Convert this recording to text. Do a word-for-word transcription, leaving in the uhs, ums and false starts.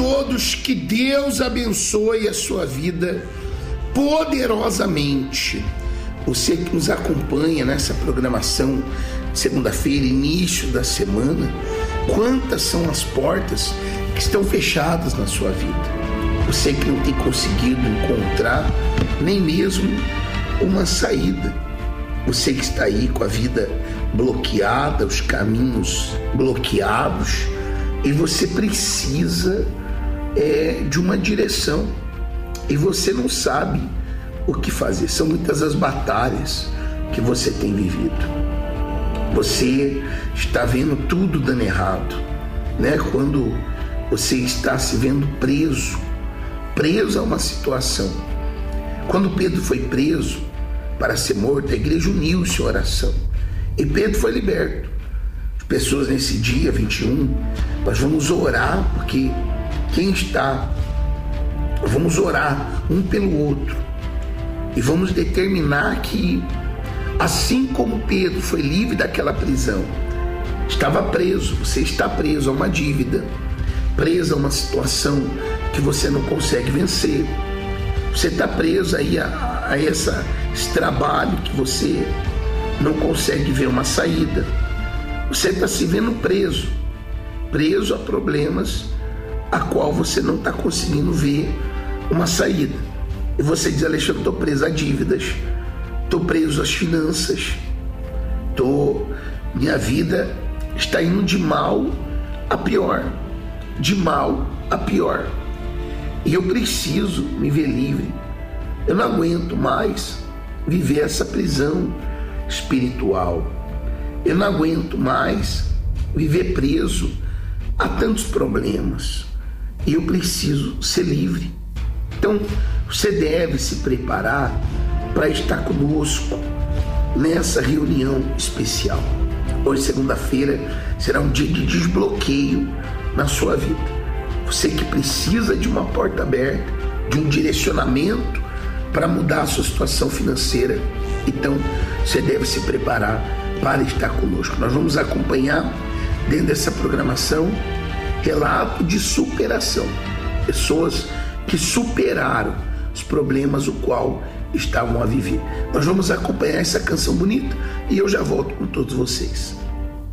todos, que Deus abençoe a sua vida poderosamente. Você que nos acompanha nessa programação de segunda-feira, início da semana, quantas são as portas que estão fechadas na sua vida? Você que não tem conseguido encontrar nem mesmo uma saída. Você que está aí com a vida bloqueada, os caminhos bloqueados, e você precisa é, de uma direção, e você não sabe o que fazer. São muitas as batalhas que você tem vivido. Você está vendo tudo dando errado, né? Quando você está se vendo preso, preso a uma situação. Quando Pedro foi preso para ser morto, a igreja uniu-se em oração e Pedro foi liberto. As pessoas nesse dia vinte e um, nós vamos orar, porque quem está, vamos orar um pelo outro e vamos determinar que, assim como Pedro foi livre daquela prisão, estava preso, você está preso a uma dívida, preso a uma situação que você não consegue vencer. Você está preso aí a, a essa, esse trabalho que você não consegue ver uma saída. Você está se vendo preso, preso a problemas a qual você não está conseguindo ver uma saída. E você diz: Alexandre, estou preso a dívidas, estou preso às finanças, tô, minha vida está indo de mal a pior, de mal a pior. E eu preciso me ver livre. Eu não aguento mais viver essa prisão espiritual. Eu não aguento mais viver preso a tantos problemas. E eu preciso ser livre. Então, você deve se preparar para estar conosco nessa reunião especial. Hoje, segunda-feira, será um dia de desbloqueio na sua vida. Você que precisa de uma porta aberta, de um direcionamento para mudar a sua situação financeira, então você deve se preparar para estar conosco. Nós vamos acompanhar dentro dessa programação relato de superação, pessoas que superaram os problemas o qual estavam a viver. Nós vamos acompanhar essa canção bonita e eu já volto com todos vocês.